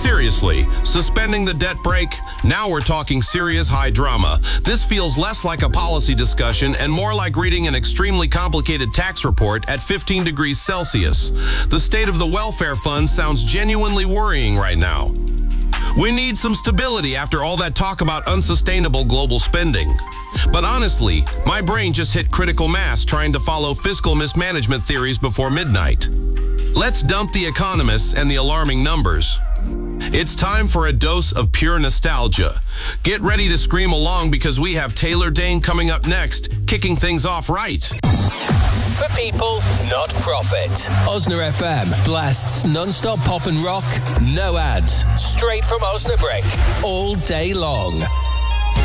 Seriously, suspending the debt break? Now we're talking serious high drama. This feels less like a policy discussion and more like reading an extremely complicated tax report at 15 degrees Celsius. The state of the welfare fund sounds genuinely worrying right now. We need some stability after all that talk about unsustainable global spending. But honestly, my brain just hit critical mass trying to follow fiscal mismanagement theories before midnight. Let's dump the economists and the alarming numbers. It's time for a dose of pure nostalgia. Get ready to scream along because we have Taylor Dayne coming up next, kicking things off right. For people, not profit. Osna FM blasts non-stop pop and rock, no ads, straight from Osnabrück, all day long.